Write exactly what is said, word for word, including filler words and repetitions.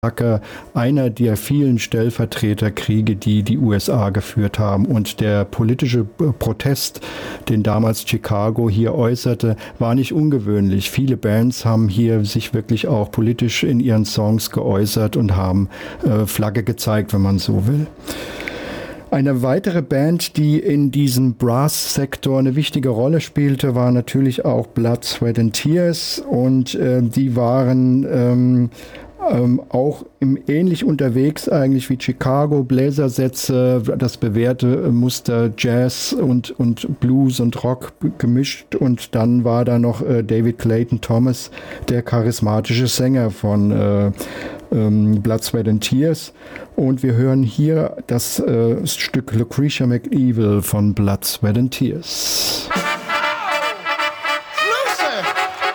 einer der vielen Stellvertreterkriege, die die U S A geführt haben. Und der politische Protest, den damals Chicago hier äußerte, war nicht ungewöhnlich. Viele Bands haben hier sich wirklich auch politisch in ihren Songs geäußert und haben äh, Flagge gezeigt, wenn man so will. Eine weitere Band, die in diesem Brass-Sektor eine wichtige Rolle spielte, war natürlich auch Blood, Sweat and Tears. Und äh, die waren ähm, Ähm, auch im ähnlich unterwegs eigentlich wie Chicago, Bläsersätze, das bewährte Muster Jazz und, und Blues und Rock gemischt, und dann war da noch äh, David Clayton Thomas, der charismatische Sänger von äh, ähm, Blood, Sweat and Tears, und wir hören hier das äh, Stück Lucretia McEvil von Blood, Sweat and Tears.